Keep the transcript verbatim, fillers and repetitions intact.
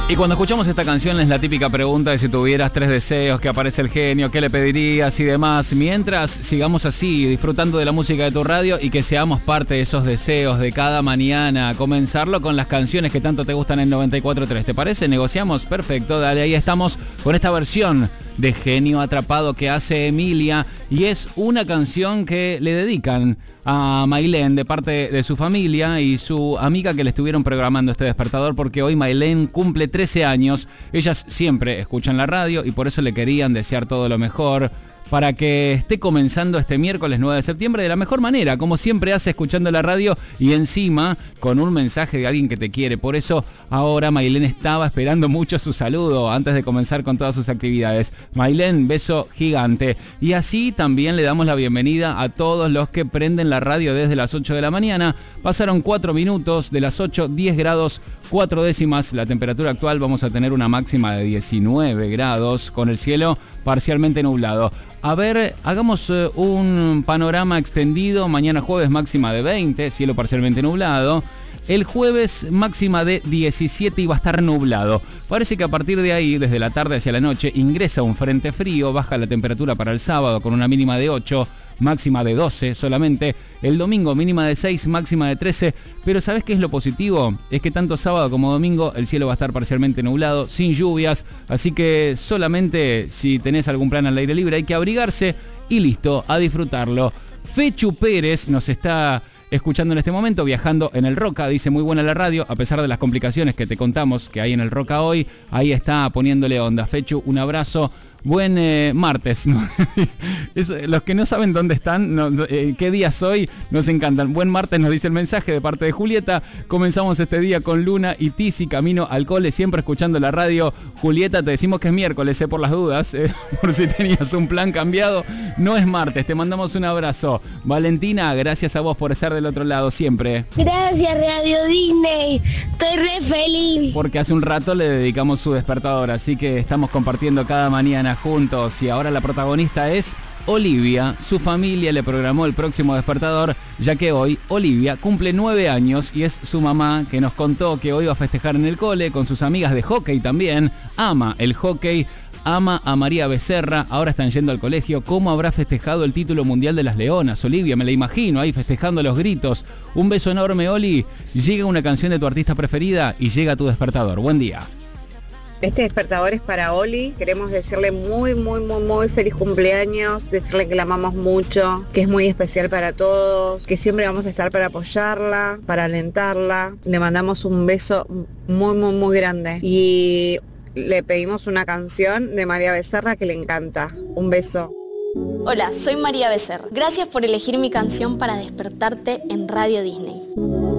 Y cuando escuchamos esta canción es la típica pregunta de si tuvieras tres deseos, que aparece el genio, qué le pedirías y demás. Mientras sigamos así, disfrutando de la música de tu radio y que seamos parte de esos deseos de cada mañana, comenzarlo con las canciones que tanto te gustan en noventa y cuatro punto tres. ¿Te parece? ¿Negociamos? Perfecto, dale, ahí estamos con esta versión de Genio Atrapado que hace Emilia, y es una canción que le dedican a Mailén de parte de su familia y su amiga que le estuvieron programando este despertador, porque hoy Mailén cumple trece años. Ellas siempre escuchan la radio y por eso le querían desear todo lo mejor para que esté comenzando este miércoles nueve de septiembre de la mejor manera, como siempre hace, escuchando la radio y encima con un mensaje de alguien que te quiere. Por eso ahora Mailén estaba esperando mucho su saludo antes de comenzar con todas sus actividades. Mailén, beso gigante. Y así también le damos la bienvenida a todos los que prenden la radio desde las ocho de la mañana. Pasaron cuatro minutos de las ocho, diez grados, cuatro décimas. La temperatura actual, vamos a tener una máxima de diecinueve grados con el cielo parcialmente nublado. A ver, hagamos uh, un panorama extendido. Mañana jueves máxima de veinte, cielo parcialmente nublado. El jueves máxima de diecisiete y va a estar nublado. Parece que a partir de ahí, desde la tarde hacia la noche, ingresa un frente frío, baja la temperatura para el sábado con una mínima de ocho, máxima de doce solamente. El domingo mínima de seis, máxima de trece. Pero ¿sabés qué es lo positivo? Es que tanto sábado como domingo el cielo va a estar parcialmente nublado, sin lluvias. Así que solamente si tenés algún plan al aire libre hay que abrigarse y listo, a disfrutarlo. Fechu Pérez nos está escuchando en este momento, viajando en el Roca, dice muy buena la radio, a pesar de las complicaciones que te contamos que hay en el Roca hoy, ahí está poniéndole onda. Fechu, un abrazo. Buen eh, martes, ¿no? es, los que no saben dónde están, no, eh, qué día soy, nos encantan. Buen martes, nos dice el mensaje de parte de Julieta. Comenzamos este día con Luna y Tizi camino al cole, siempre escuchando la radio. Julieta, te decimos que es miércoles, eh, por las dudas, eh, por si tenías un plan cambiado. No es martes, te mandamos un abrazo. Valentina, gracias a vos por estar del otro lado siempre. Gracias, Radio Disney, estoy re feliz. Porque hace un rato le dedicamos su despertador, así que estamos compartiendo cada mañana juntos. Y ahora la protagonista es Olivia. Su familia le programó el próximo despertador, ya que hoy Olivia cumple nueve años y es su mamá que nos contó que hoy va a festejar en el cole con sus amigas de hockey también. Ama el hockey, ama a María Becerra, ahora están yendo al colegio. ¿Cómo habrá festejado el título mundial de las Leonas, Olivia? Me la imagino ahí festejando los gritos. Un beso enorme, Oli. Llega una canción de tu artista preferida y llega tu despertador. Buen día. Este despertador es para Oli. Queremos decirle muy, muy, muy, muy feliz cumpleaños, decirle que la amamos mucho, que es muy especial para todos, que siempre vamos a estar para apoyarla, para alentarla. Le mandamos un beso muy, muy, muy grande y le pedimos una canción de María Becerra que le encanta. Un beso. Hola, soy María Becerra. Gracias por elegir mi canción para despertarte en Radio Disney.